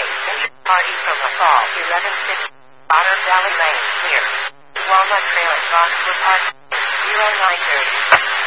Party from the fall 1160 Otter Valley Lane, near Walnut Trail at Rockwood Park, 0930.